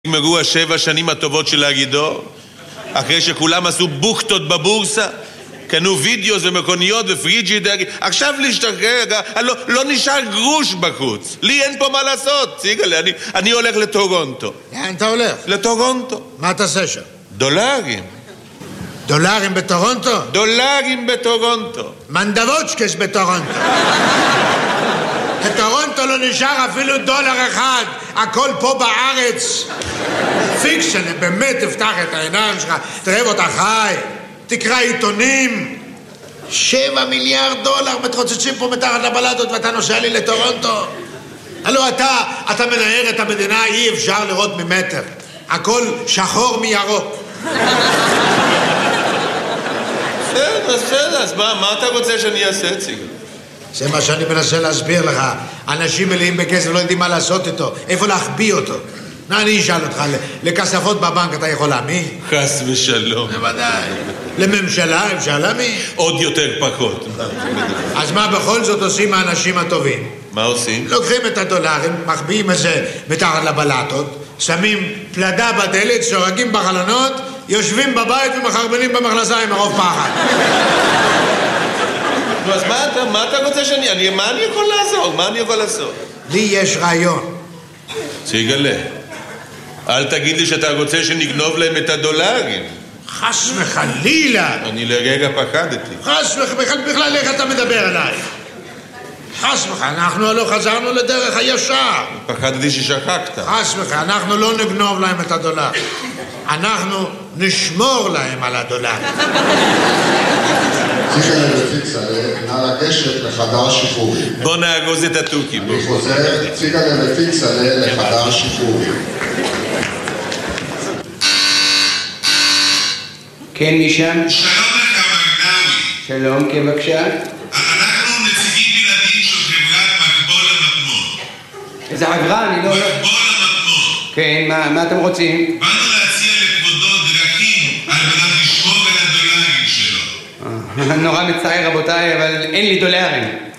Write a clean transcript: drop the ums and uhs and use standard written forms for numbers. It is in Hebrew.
נגמרו 7 השנים הטובות של הגידור, אחרי שכולם עשו בוכטות בבורסה, קנו וידאוס ומכוניות ופריג'ידר. עכשיו להשתחרר, לא נשאר גרוש בחוץ. לי אין פה מה לעשות, סיגל, אני הולך לטורונטו. לאן אתה הולך? לטורונטו. מה תעשה שם? דולרים. דולרים בטורונטו? דולרים בטורונטו. מנדבוצ'קס בטורונטו. בטורונטו לא נשאר אפילו דולר אחד, הכל פה בארץ. פיקשן, באמת תפתח את העיניים שלך, תראה אותה חי, תקרא עיתונים. 7 מיליארד דולר מתרוצצים פה מתחת לבלטות ואתה נוסע לי לטורונטו. הלוא אתה מנהר את המדינה, אי אפשר לראות ממטר, הכל שחור מירוק. בסדר, אז מה אתה רוצה שאני אעשה, ציגל? זה מה שאני מנסה להסביר לך. אנשים מלאים בכסף לא יודעים מה לעשות איתו, איפה להחביא אותו. אני אשאל אותך, לכספות בבנק אתה יכול להאמין? חס ושלום. בוודאי. לממשלה אפשר להאמין? עוד יותר פחות. אז מה בכל זאת עושים האנשים הטובים? מה עושים? לוקחים את הדולרים, מחביאים את זה מתחת לבלטות, שמים פלדה בדלת, שורגים בחלונות, יושבים בבית ומחרבנים במכנסיים מרוב פחד. אז מה אתה רוצה מה אני יכול לעזור? מה אני יכול לעשות? לי יש רעיון. סיגלה, אל תגיד לי שאתה רוצה שנגנוב להם את הדולרים. חס וחלילה. אני לרגע פחדתי. חס וחלילה, בכלל איך אתה מדבר אליי? חס וחלילה, אנחנו לא חזרנו לדרך הישר. פחדתי ששכחת. חס וחלילה, אנחנו לא נגנוב להם את הדולר. אנחנו נשמור להם על הדולר. ציגלה ופיצלה, נא לגשת לחדר שחרורים. בוא נאגוז את התוכי. אני חוזר, ציגלה ופיצלה לחדר שחרורים. כן, משם? שלום לך, מגנאווי. שלום, כן, בבקשה. אנחנו נציגים בלעדיים של חברת מקבול המטמון. איזה חברה? אני לא... מקבול המטמון. כן, מה אתם רוצים? באנו להציע לכבודו דרכים על מנת לשמור על הדולרים שלו. נורא מצער, רבותיי, אבל אין לי דולרים.